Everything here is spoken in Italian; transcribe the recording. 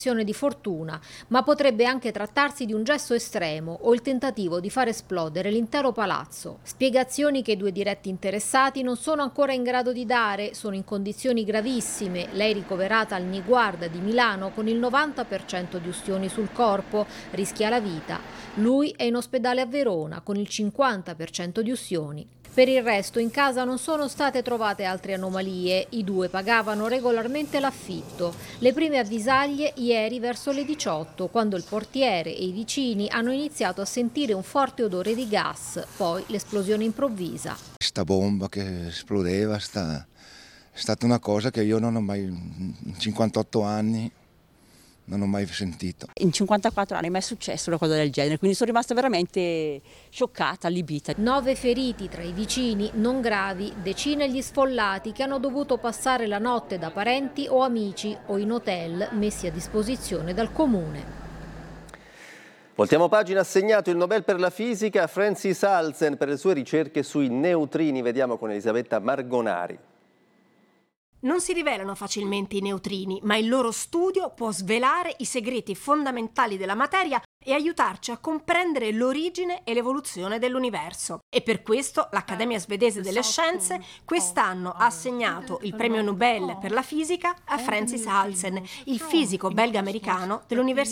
di fortuna, ma potrebbe anche trattarsi di un gesto estremo o il tentativo di far esplodere l'intero palazzo. Spiegazioni che i due diretti interessati non sono ancora in grado di dare, sono in condizioni gravissime, lei ricoverata al Niguarda di Milano con il 90% di ustioni sul corpo, rischia la vita. Lui è in ospedale a Verona con il 50% di ustioni. Per il resto in casa non sono state trovate altre anomalie, i due pagavano regolarmente l'affitto. Le prime avvisaglie ieri verso le 18, quando il portiere e i vicini hanno iniziato a sentire un forte odore di gas, poi l'esplosione improvvisa. Sta bomba che esplodeva è stata una cosa che io non ho mai, in 58 anni, non ho mai sentito. In 54 anni mai è successo una cosa del genere, quindi sono rimasta veramente scioccata, allibita. 9 feriti tra i vicini, non gravi, decine gli sfollati che hanno dovuto passare la notte da parenti o amici o in hotel messi a disposizione dal comune. Voltiamo pagina, assegnato il Nobel per la fisica a Francis Halsen per le sue ricerche sui neutrini. Vediamo con Elisabetta Margonari. Non si rivelano facilmente i neutrini, ma il loro studio può svelare i segreti fondamentali della materia e aiutarci a comprendere l'origine e l'evoluzione dell'universo. E per questo l'Accademia svedese delle scienze quest'anno ha assegnato il premio Nobel per la fisica a Francis Halsen, il fisico belga-americano dell'Università